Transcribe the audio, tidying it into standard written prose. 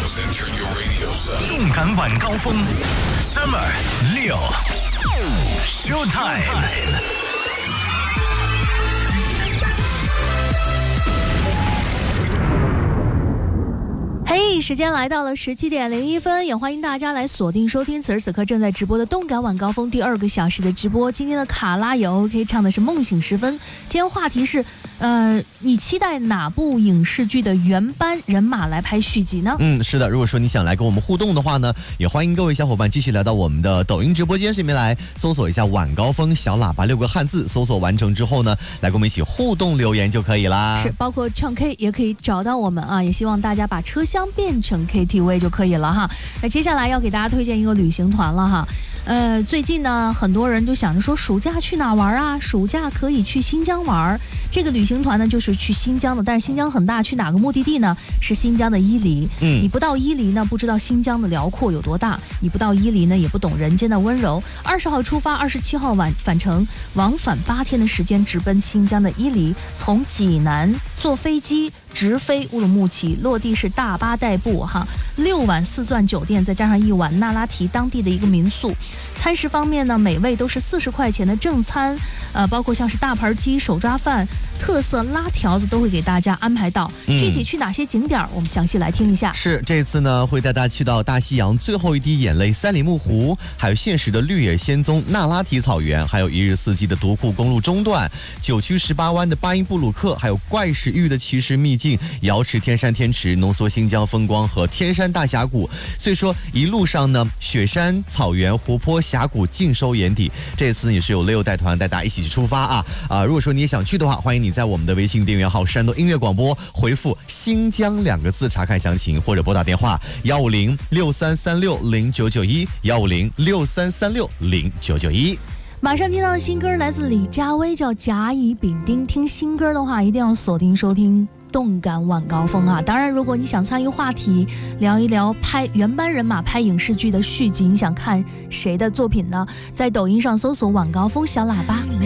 动感晚高峰 Summer 6 Showtime。 时间来到了17点01分，也欢迎大家来锁定收听此时此刻正在直播的动感晚高峰第2个小时的直播。今天的卡拉也 OK， 唱的是梦醒时分。今天话题是你期待哪部影视剧的原班人马来拍续集呢？ 是的，如果说你想来跟我们互动的话呢，也欢迎各位小伙伴继续来到我们的抖音直播间里面来搜索一下晚高峰小喇叭6个汉字，搜索完成之后呢，来跟我们一起互动留言就可以啦。 是，包括唱 K 也可以找到我们啊，也希望大家把车厢变成 KTV 就可以了哈。那接下来要给大家推荐一个旅行团了哈。最近呢，很多人就想着说暑假去哪玩啊？暑假可以去新疆玩。这个旅行团呢，就是去新疆的，但是新疆很大，去哪个目的地呢？是新疆的伊犁。你不到伊犁呢，不知道新疆的辽阔有多大；你不到伊犁呢，也不懂人间的温柔。20号出发，27号返程，往返8天的时间，直奔新疆的伊犁，从济南坐飞机直飞乌鲁木齐，落地是大巴代步哈，6晚4钻酒店，再加上1晚那拉提当地的一个民宿。餐食方面呢，每位都是40块钱的正餐，包括像是大盘鸡、手抓饭、特色拉条子都会给大家安排到。具体去哪些景点，我们详细来听一下。 是，这次呢会带大家去到大西洋最后一滴眼泪赛里木湖，还有现实的绿野仙踪那拉提草原，还有一日四季的独库公路中段，9曲18弯的巴音布鲁克，还有怪石玉的奇石秘境，瑶池天山天池浓缩新疆风光和天山大峡谷。所以说一路上呢，雪山、草原、湖泊、峡谷尽收眼底。这次也是有 Leo 带团带大家一起去出发啊！如果说你也想去的话，欢迎你在我们的微信订阅号山东音乐广播回复新疆2个字查看详情，或者拨打电话15063360991 15063360991。 马上听到的新歌来自李佳薇，叫甲乙丙丁。听新歌的话，一定要锁定收听动感晚高峰啊！当然，如果你想参与话题，聊一聊拍原班人马拍影视剧的续集，你想看谁的作品呢？在抖音上搜索晚高峰小喇叭。